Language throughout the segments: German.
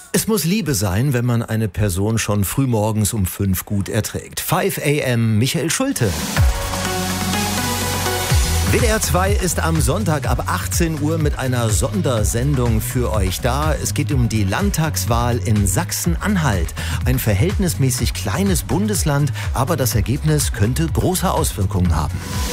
Es muss Liebe sein, wenn man eine Person schon frühmorgens um 5 gut erträgt. 5 a.m. Michael Schulte. WDR 2 ist am Sonntag ab 18 Uhr mit einer Sondersendung für euch da. Es geht um die Landtagswahl in Sachsen-Anhalt. Ein verhältnismäßig kleines Bundesland, aber das Ergebnis könnte große Auswirkungen haben.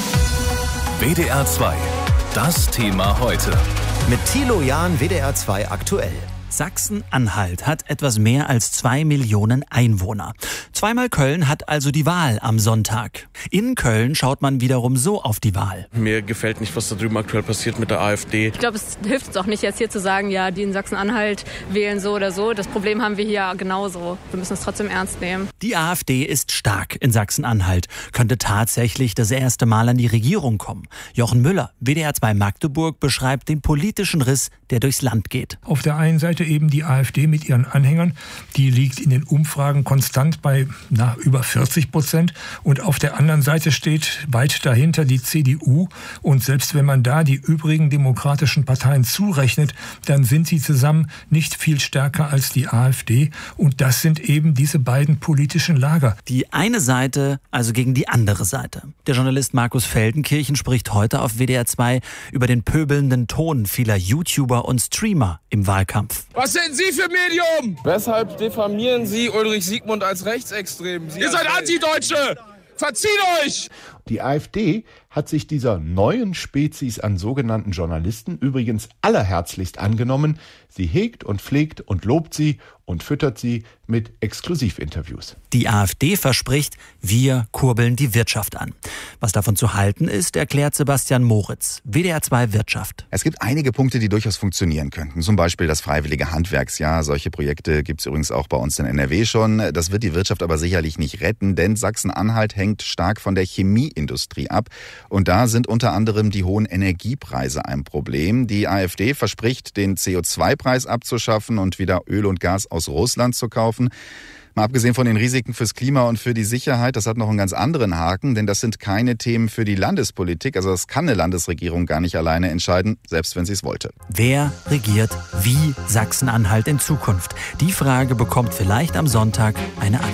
WDR 2, das Thema heute. Mit Thilo Jahn, WDR 2 aktuell. Sachsen-Anhalt hat etwas mehr als 2 Millionen Einwohner. Zweimal Köln hat also die Wahl am Sonntag. In Köln schaut man wiederum so auf die Wahl. Mir gefällt nicht, was da drüben aktuell passiert mit der AfD. Ich glaube, es hilft uns auch nicht, jetzt hier zu sagen, ja, die in Sachsen-Anhalt wählen so oder so. Das Problem haben wir hier genauso. Wir müssen es trotzdem ernst nehmen. Die AfD ist stark in Sachsen-Anhalt, könnte tatsächlich das erste Mal an die Regierung kommen. Jochen Müller, WDR 2 Magdeburg, beschreibt den politischen Riss, der durchs Land geht. Auf der einen Seite eben die AfD mit ihren Anhängern, die liegt in den Umfragen konstant bei über 40%. Und auf der anderen Seite steht weit dahinter die CDU. Und selbst wenn man da die übrigen demokratischen Parteien zurechnet, dann sind sie zusammen nicht viel stärker als die AfD. Und das sind eben diese beiden politischen Lager. Die eine Seite also gegen die andere Seite. Der Journalist Markus Feldenkirchen spricht heute auf WDR 2 über den pöbelnden Ton vieler YouTuber und Streamer im Wahlkampf. Was sind Sie für Medium? Weshalb diffamieren Sie Ulrich Siegmund als rechtsextrem? Ihr seid Antideutsche! Verzieht euch! Die AfD hat sich dieser neuen Spezies an sogenannten Journalisten übrigens allerherzlichst angenommen. Sie hegt und pflegt und lobt sie und füttert sie mit Exklusivinterviews. Die AfD verspricht, wir kurbeln die Wirtschaft an. Was davon zu halten ist, erklärt Sebastian Moritz, WDR 2 Wirtschaft. Es gibt einige Punkte, die durchaus funktionieren könnten. Zum Beispiel das freiwillige Handwerksjahr. Solche Projekte gibt es übrigens auch bei uns in NRW schon. Das wird die Wirtschaft aber sicherlich nicht retten, denn Sachsen-Anhalt hängt stark von der Chemieindustrie ab. Und da sind unter anderem die hohen Energiepreise ein Problem. Die AfD verspricht, den CO2-Preis abzuschaffen und wieder Öl und Gas aus Russland zu kaufen. Mal abgesehen von den Risiken fürs Klima und für die Sicherheit, das hat noch einen ganz anderen Haken, denn das sind keine Themen für die Landespolitik. Also das kann eine Landesregierung gar nicht alleine entscheiden, selbst wenn sie es wollte. Wer regiert wie Sachsen-Anhalt in Zukunft? Die Frage bekommt vielleicht am Sonntag eine Antwort.